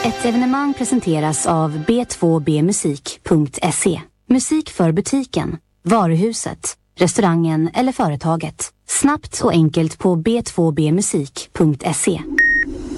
Ett evenemang presenteras av b2bmusik.se. Musik för butiken, varuhuset, restaurangen eller företaget. Snabbt och enkelt på b2bmusik.se.